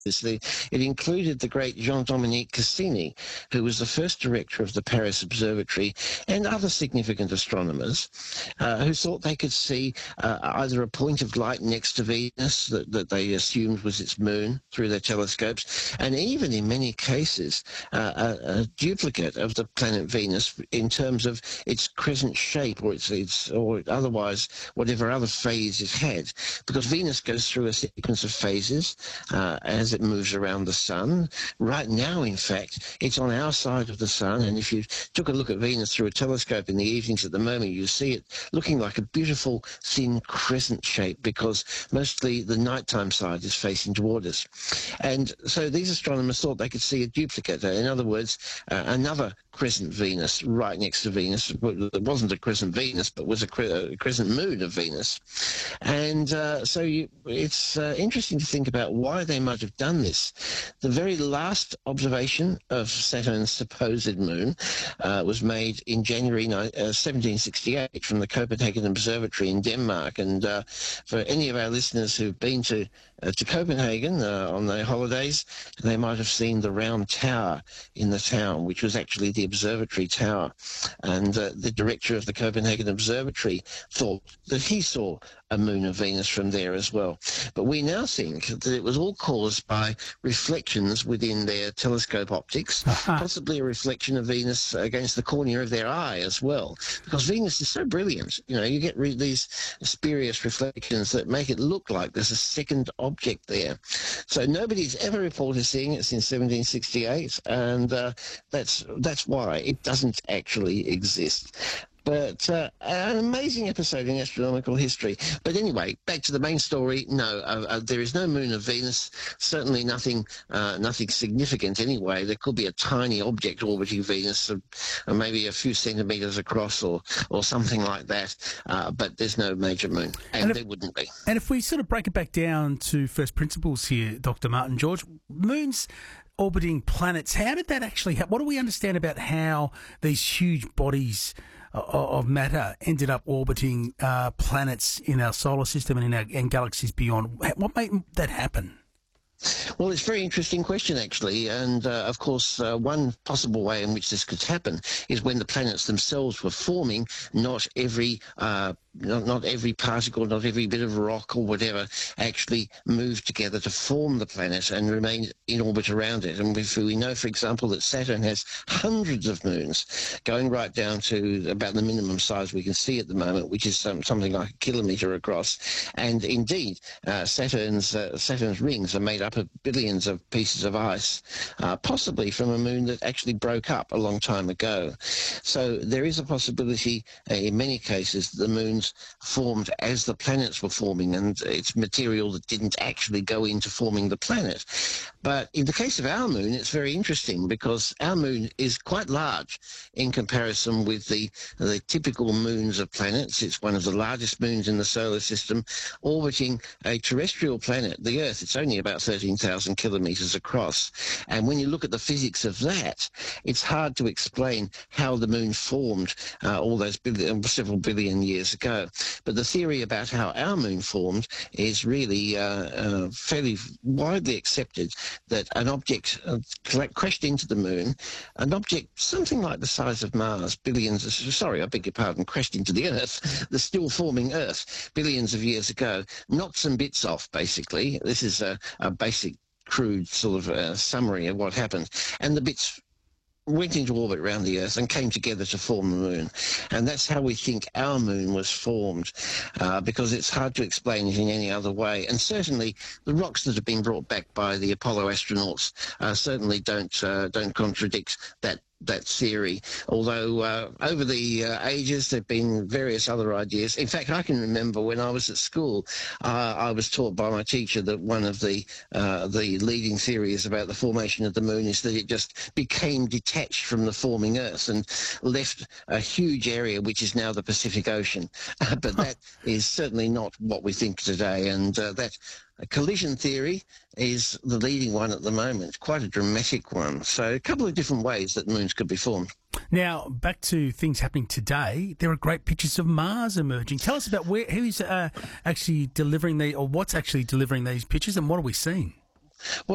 It included the great Jean-Dominique Cassini, who was the first director of the Paris Observatory, and other significant astronomers who thought they could see either a point of light next to Venus that they assumed was its moon through their telescopes, and even in many cases a duplicate of the planet Venus in terms of its crescent shape or otherwise whatever other phase it had, because Venus goes through a sequence of phases as it moves around the sun. Right now, in fact, it's on our side of the sun, and if you took a look at Venus through a telescope in the evenings at the moment, you see it looking like a beautiful thin crescent shape, because mostly the nighttime side is facing toward us. And so these astronomers thought they could see a duplicate, in other words, another crescent Venus right next to Venus. It wasn't a crescent Venus, but was a crescent moon of Venus. And it's interesting to think about why they might have done this. The very last observation of Saturn's supposed moon was made in January 1768 from the Copenhagen Observatory in Denmark. And for any of our listeners who've been to Copenhagen on their holidays, they might have seen the round tower in the town, which was actually the observatory tower. And the director of the Copenhagen Observatory thought that he saw a moon of Venus from there as well. But we now think that it was all caused by reflections within their telescope optics, possibly a reflection of Venus against the cornea of their eye as well, because Venus is so brilliant. You know, you get these spurious reflections that make it look like there's a second object there. So nobody's ever reported seeing it since 1768, and that's why it doesn't actually exist. But an amazing episode in astronomical history. But anyway, back to the main story. No, there is no moon of Venus. Certainly nothing significant anyway. There could be a tiny object orbiting Venus, maybe a few centimetres across or something like that. But there's no major moon, and there wouldn't be. And if we sort of break it back down to first principles here, Dr. Martin George, moons orbiting planets, how did that actually happen? What do we understand about how these huge bodies of matter ended up orbiting planets in our solar system and in galaxies beyond? What made that happen? Well, it's a very interesting question, actually. And, of course, one possible way in which this could happen is when the planets themselves were forming, not every particle, not every bit of rock or whatever actually moved together to form the planet and remained in orbit around it. And we know, for example, that Saturn has hundreds of moons, going right down to about the minimum size we can see at the moment, which is something like a kilometre across. And indeed, Saturn's rings are made up of billions of pieces of ice, possibly from a moon that actually broke up a long time ago. So there is a possibility, in many cases, the moons formed as the planets were forming, and it's material that didn't actually go into forming the planet. But in the case of our moon, it's very interesting because our moon is quite large in comparison with the typical moons of planets. It's one of the largest moons in the solar system, orbiting a terrestrial planet, the Earth. It's only about 13,000 kilometres across. And when you look at the physics of that, it's hard to explain how the moon formed all those several billion years ago. But the theory about how our moon formed is really fairly widely accepted, that an object crashed into the moon, an object something like the size of Mars, crashed into the Earth, the still forming Earth, billions of years ago, knocked some bits off, basically. This is a basic, crude sort of summary of what happened. And the bits went into orbit around the Earth and came together to form the moon. And that's how we think our moon was formed, because it's hard to explain it in any other way. And certainly the rocks that have been brought back by the Apollo astronauts certainly don't contradict that theory, although over the ages there have been various other ideas. In fact, I can remember when I was at school, I was taught by my teacher that one of the leading theories about the formation of the moon is that it just became detached from the forming Earth and left a huge area which is now the Pacific Ocean. But that is certainly not what we think today, and that collision theory is the leading one at the moment, quite a dramatic one. So a couple of different ways that moons could be formed. Now, back to things happening today, there are great pictures of Mars emerging. Tell us about who's actually delivering what's actually delivering these pictures, and what are we seeing?